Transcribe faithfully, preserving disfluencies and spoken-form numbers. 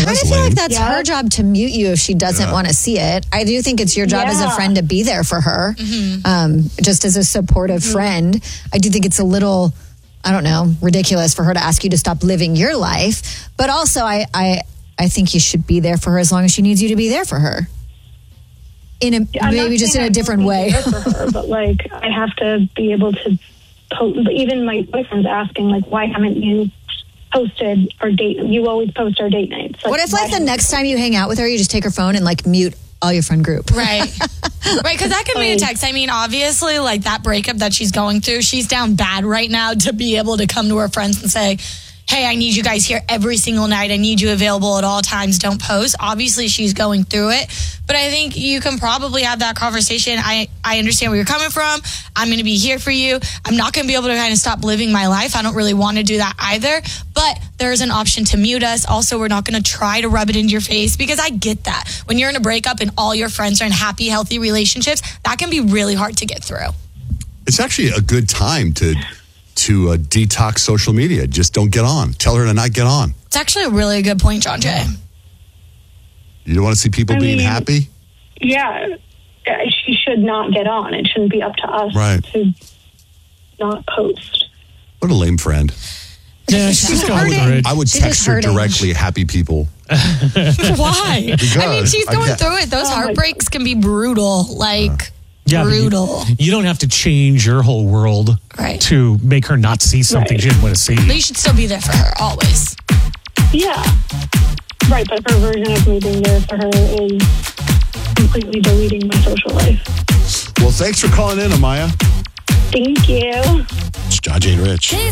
kind That's of feel lame. like that's Yeah. her job to mute you if she doesn't Yeah. want to see it. I do think it's your job as a Yeah. friend to be there for her, Mm-hmm. um, just as a supportive Mm-hmm. friend. I do think it's a little, I don't know, ridiculous for her to ask you to stop living your life. But also, I, I, I think you should be there for her as long as she needs you to be there for her. In a, I'm maybe not just in saying a I different won't way. be there for her, but like I have to be able to post. Even my boyfriend's asking, like, why haven't you posted our date? You always post our date nights. Like, What if, like, why the haven't- next time you hang out with her, you just take her phone and like mute all your friend group? Right. Right, because that can be a text. I mean, obviously, like that breakup that she's going through, she's down bad right now to be able to come to her friends and say, hey, I need you guys here every single night. I need you available at all times. Don't post. Obviously, she's going through it. But I think you can probably have that conversation. I, I understand where you're coming from. I'm going to be here for you. I'm not going to be able to kind of stop living my life. I don't really want to do that either. But there's an option to mute us. Also, we're not going to try to rub it into your face because I get that. When you're in a breakup and all your friends are in happy, healthy relationships, that can be really hard to get through. It's actually a good time to to uh, detox social media. Just don't get on. Tell her to not get on. It's actually a really good point, John Jay. You don't want to see people I being mean- happy? Yeah, uh, she should not get on. It shouldn't be up to us Right. to not post. What a lame friend. Yeah, she's going hurting. through it. I would She's text just her hurting. directly, happy people. Why? Because I mean, she's I going can't- through it. Those Oh my heartbreaks can be brutal. Like, Yeah, but you- brutal. You, don't have to change your whole world Right. to make her not see something Right. she didn't want to see. But you should still be there for her, always. Yeah, right. But her version of me being there for her is completely deleting my social life. Well, thanks for calling in, Amaya. Thank you. It's John Jay and Rich.